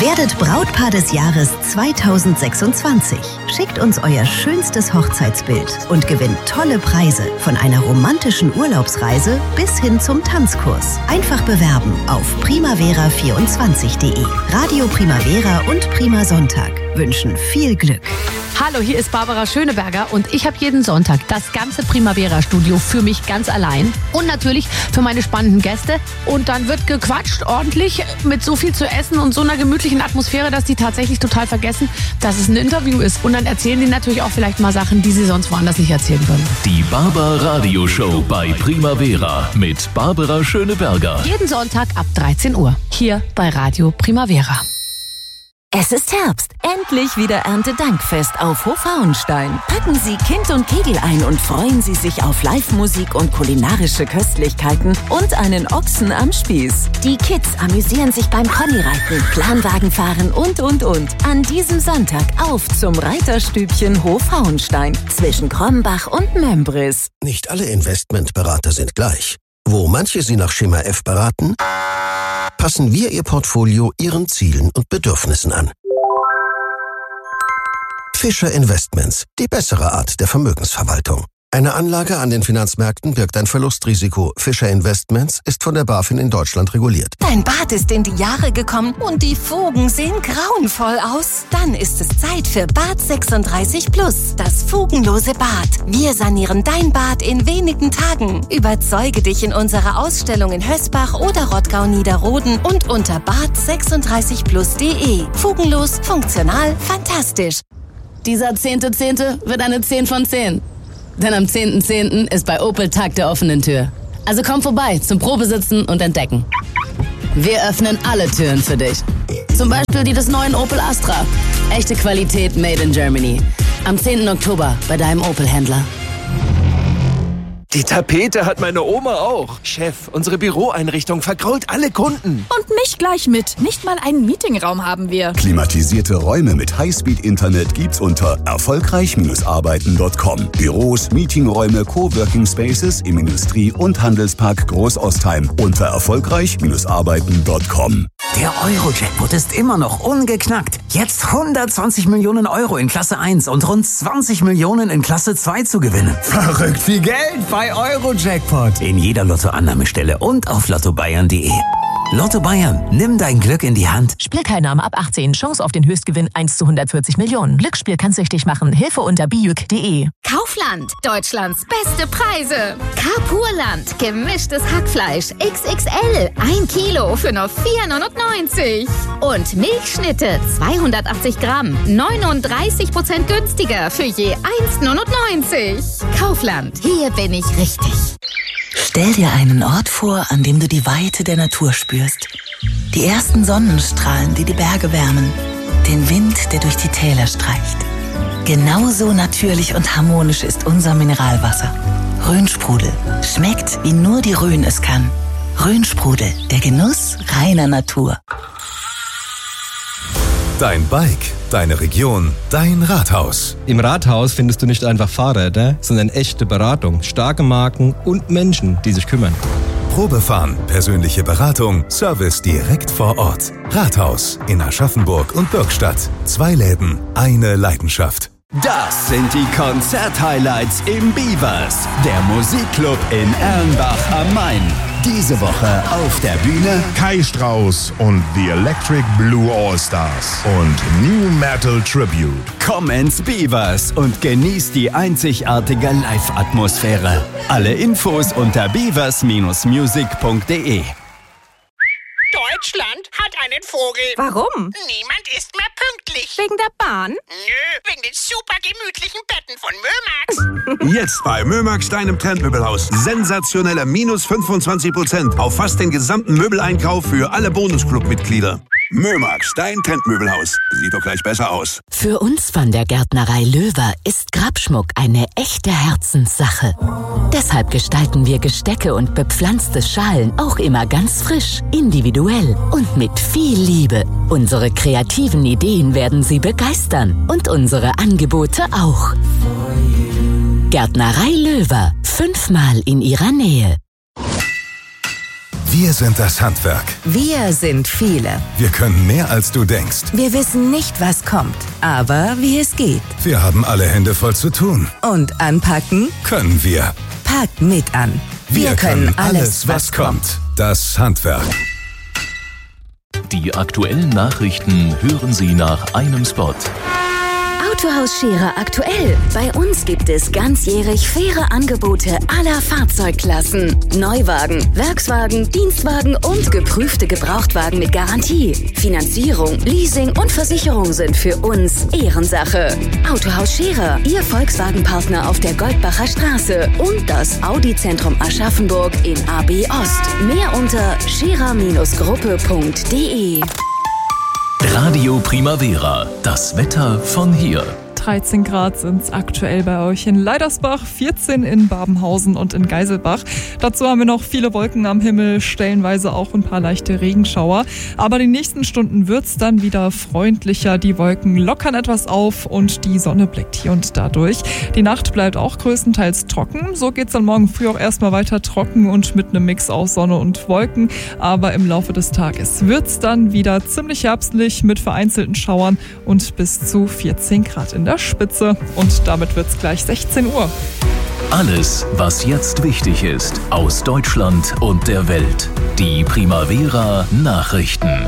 Werdet Brautpaar des Jahres 2026. Schickt uns euer schönstes Hochzeitsbild und gewinnt tolle Preise von einer romantischen Urlaubsreise bis hin zum Tanzkurs. Einfach bewerben auf primavera24.de. Radio Primavera und Prima Sonntag wünschen viel Glück. Hallo, hier ist Barbara Schöneberger und ich habe jeden Sonntag das ganze Primavera-Studio für mich ganz allein und natürlich für meine spannenden Gäste. Und dann wird gequatscht ordentlich mit so viel zu essen und so einer gemütlichen Atmosphäre, dass die tatsächlich total vergessen, dass es ein Interview ist. Und dann erzählen die natürlich auch vielleicht mal Sachen, die sie sonst woanders nicht erzählen würden. Die Barbara Radio Show bei Primavera mit Barbara Schöneberger. Jeden Sonntag ab 13 Uhr hier bei Radio Primavera. Es ist Herbst. Endlich wieder Erntedankfest auf Hofhauenstein. Packen Sie Kind und Kegel ein und freuen Sie sich auf Live-Musik und kulinarische Köstlichkeiten und einen Ochsen am Spieß. Die Kids amüsieren sich beim Ponyreiten, Planwagenfahren und. An diesem Sonntag auf zum Reiterstübchen Hofhauenstein zwischen Krombach und Mömbris. Nicht alle Investmentberater sind gleich. Wo manche Sie nach Schema F beraten, passen wir Ihr Portfolio Ihren Zielen und Bedürfnissen an. Fischer Investments, die bessere Art der Vermögensverwaltung. Eine Anlage an den Finanzmärkten birgt ein Verlustrisiko. Fischer Investments ist von der BaFin in Deutschland reguliert. Dein Bad ist in die Jahre gekommen und die Fugen sehen grauenvoll aus. Dann ist es Zeit für Bad 36 Plus, das fugenlose Bad. Wir sanieren dein Bad in wenigen Tagen. Überzeuge dich in unserer Ausstellung in Hösbach oder Rottgau-Niederroden und unter bad36plus.de. Fugenlos, funktional, fantastisch. Dieser 10.10. wird eine 10 von 10. Denn am 10.10. ist bei Opel Tag der offenen Tür. Also komm vorbei zum Probesitzen und Entdecken. Wir öffnen alle Türen für dich. Zum Beispiel die des neuen Opel Astra. Echte Qualität made in Germany. Am 10. Oktober bei deinem Opel-Händler. Die Tapete hat meine Oma auch. Chef, unsere Büroeinrichtung vergrault alle Kunden. Und mich gleich mit. Nicht mal einen Meetingraum haben wir. Klimatisierte Räume mit Highspeed-Internet gibt's unter erfolgreich-arbeiten.com. Büros, Meetingräume, Coworking Spaces im Industrie- und Handelspark Großostheim unter erfolgreich-arbeiten.com. Der Euro-Jackpot ist immer noch ungeknackt. Jetzt 120 Millionen Euro in Klasse 1 und rund 20 Millionen in Klasse 2 zu gewinnen. Verrückt viel Geld bei Euro-Jackpot. In jeder Lottoannahmestelle und auf lottobayern.de. Lotto Bayern, nimm dein Glück in die Hand. Spielteilnahme ab 18, Chance auf den Höchstgewinn 1 zu 140 Millionen. Glücksspiel kann süchtig machen, Hilfe unter bijuk.de. Kaufland, Deutschlands beste Preise. Carpurland, gemischtes Hackfleisch, XXL, 1 Kilo für nur 4,99. Und Milchschnitte, 280 Gramm, 39% günstiger für je 1,99. Kaufland, hier bin ich richtig. Stell dir einen Ort vor, an dem du die Weite der Natur spürst. Die ersten Sonnenstrahlen, die die Berge wärmen. Den Wind, der durch die Täler streicht. Genauso natürlich und harmonisch ist unser Mineralwasser. Rhönsprudel. Schmeckt, wie nur die Rhön es kann. Rhönsprudel, der Genuss reiner Natur. Dein Bike, deine Region, dein Rathaus. Im Rathaus findest du nicht einfach Fahrräder, sondern echte Beratung, starke Marken und Menschen, die sich kümmern. Probefahren, persönliche Beratung, Service direkt vor Ort. Rathaus in Aschaffenburg und Birkstadt. 2 Läden, eine Leidenschaft. Das sind die Konzert-Highlights im Beavers, der Musikclub in Erlenbach am Main. Diese Woche auf der Bühne Kai Strauss und The Electric Blue All-Stars und New Metal Tribute. Komm ins Beavers und genieß die einzigartige Live-Atmosphäre. Alle Infos unter beavers-music.de. Deutschland hat einen Vogel. Warum? Niemand ist mehr pünktlich. Wegen der Bahn? Nö, wegen den super gemütlichen Betten von Mömax. Jetzt bei Mömax, deinem Trendmöbelhaus. Sensationelle minus 25% auf fast den gesamten Möbeleinkauf für alle Bonusclub-Mitglieder. Mömax, dein Trendmöbelhaus. Sieht doch gleich besser aus. Für uns von der Gärtnerei Löwer ist Grabschmuck eine echte Herzenssache. Deshalb gestalten wir Gestecke und bepflanzte Schalen auch immer ganz frisch, individuell und mit viel Liebe. Unsere kreativen Ideen werden Sie begeistern und unsere Angebote auch. Gärtnerei Löwer, 5-mal in Ihrer Nähe. Wir sind das Handwerk. Wir sind viele. Wir können mehr, als du denkst. Wir wissen nicht, was kommt, aber wie es geht. Wir haben alle Hände voll zu tun. Und anpacken können wir. Packt mit an. Wir können alles, was kommt. Das Handwerk. Die aktuellen Nachrichten hören Sie nach einem Spot. Autohaus Scherer aktuell. Bei uns gibt es ganzjährig faire Angebote aller Fahrzeugklassen. Neuwagen, Werkswagen, Dienstwagen und geprüfte Gebrauchtwagen mit Garantie. Finanzierung, Leasing und Versicherung sind für uns Ehrensache. Autohaus Scherer, Ihr Volkswagen-Partner auf der Goldbacher Straße und das Audi-Zentrum Aschaffenburg in AB Ost. Mehr unter scherer-gruppe.de. Radio Primavera, das Wetter von hier. 13 Grad sind es aktuell bei euch in Leidersbach, 14 in Babenhausen und in Geiselbach. Dazu haben wir noch viele Wolken am Himmel, stellenweise auch ein paar leichte Regenschauer. Aber die nächsten Stunden wird es dann wieder freundlicher. Die Wolken lockern etwas auf und die Sonne blickt hier und da durch. Die Nacht bleibt auch größtenteils trocken. So geht es dann morgen früh auch erstmal weiter trocken und mit einem Mix aus Sonne und Wolken. Aber im Laufe des Tages wird es dann wieder ziemlich herbstlich mit vereinzelten Schauern und bis zu 14 Grad in der Spitze. Und damit wird es gleich 16 Uhr. Alles, was jetzt wichtig ist, aus Deutschland und der Welt. Die Primavera Nachrichten.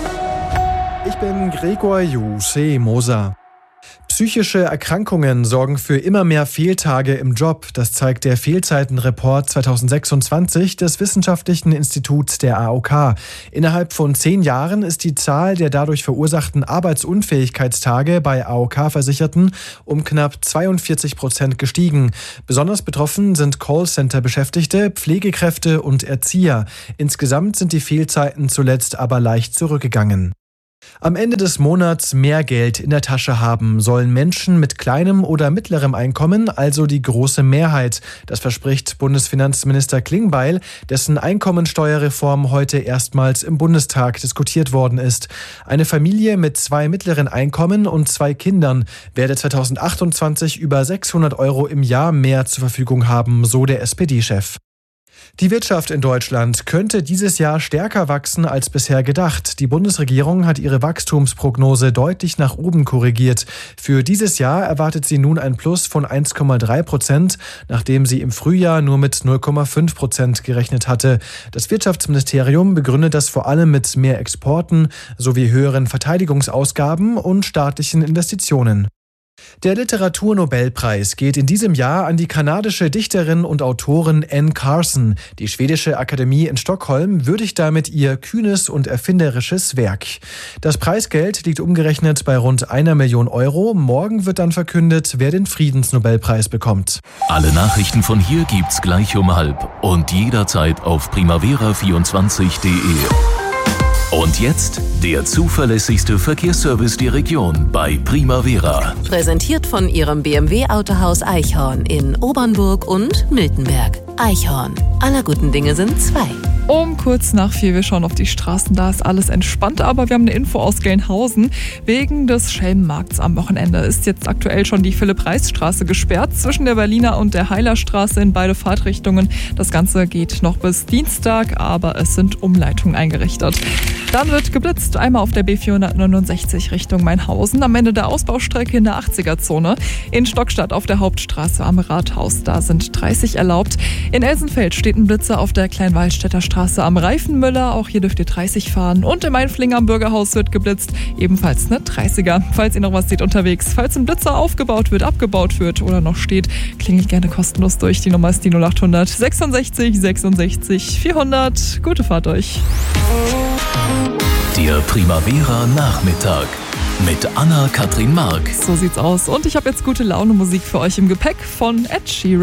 Ich bin Gregor Moser. Psychische Erkrankungen sorgen für immer mehr Fehltage im Job. Das zeigt der Fehlzeitenreport 2026 des Wissenschaftlichen Instituts der AOK. Innerhalb von 10 Jahren ist die Zahl der dadurch verursachten Arbeitsunfähigkeitstage bei AOK-Versicherten um knapp 42% gestiegen. Besonders betroffen sind Callcenter-Beschäftigte, Pflegekräfte und Erzieher. Insgesamt sind die Fehlzeiten zuletzt aber leicht zurückgegangen. Am Ende des Monats mehr Geld in der Tasche haben sollen Menschen mit kleinem oder mittlerem Einkommen, also die große Mehrheit. Das verspricht Bundesfinanzminister Klingbeil, dessen Einkommensteuerreform heute erstmals im Bundestag diskutiert worden ist. Eine Familie mit 2 mittleren Einkommen und 2 Kindern werde 2028 über 600 € im Jahr mehr zur Verfügung haben, so der SPD-Chef. Die Wirtschaft in Deutschland könnte dieses Jahr stärker wachsen als bisher gedacht. Die Bundesregierung hat ihre Wachstumsprognose deutlich nach oben korrigiert. Für dieses Jahr erwartet sie nun ein Plus von 1,3%, nachdem sie im Frühjahr nur mit 0,5% gerechnet hatte. Das Wirtschaftsministerium begründet das vor allem mit mehr Exporten sowie höheren Verteidigungsausgaben und staatlichen Investitionen. Der Literaturnobelpreis geht in diesem Jahr an die kanadische Dichterin und Autorin Anne Carson. Die schwedische Akademie in Stockholm würdigt damit ihr kühnes und erfinderisches Werk. Das Preisgeld liegt umgerechnet bei rund 1 Million €. Morgen wird dann verkündet, wer den Friedensnobelpreis bekommt. Alle Nachrichten von hier gibt's gleich um 12:30 und jederzeit auf primavera24.de. Und jetzt der zuverlässigste Verkehrsservice der Region bei Primavera. Präsentiert von Ihrem BMW-Autohaus Eichhorn in Obernburg und Miltenberg. Eichhorn. Aller guten Dinge sind 2. Um kurz nach 4, wir schauen auf die Straßen, da ist alles entspannt, aber wir haben eine Info aus Gelnhausen. Wegen des Schelmenmarkts am Wochenende ist jetzt aktuell schon die Philipp-Reis-Straße gesperrt, zwischen der Berliner und der Heilerstraße in beide Fahrtrichtungen. Das Ganze geht noch bis Dienstag, aber es sind Umleitungen eingerichtet. Dann wird geblitzt, einmal auf der B469 Richtung Mainhausen, am Ende der Ausbaustrecke in der 80er-Zone. In Stockstadt auf der Hauptstraße am Rathaus, da sind 30 erlaubt. In Elsenfeld steht ein Blitzer auf der Kleinwaldstätter Straße am Reifenmüller, auch hier dürft ihr 30 fahren. Und im Mainfling am Bürgerhaus wird geblitzt, ebenfalls eine 30er. Falls ihr noch was seht unterwegs, falls ein Blitzer aufgebaut wird, abgebaut wird oder noch steht, klingelt gerne kostenlos durch. Die Nummer ist die 0800 66 66 400. Gute Fahrt euch. Der Primavera Nachmittag mit Anna-Kathrin Mark. So sieht's aus. Und ich habe jetzt gute Laune Musik für euch im Gepäck von Ed Sheeran.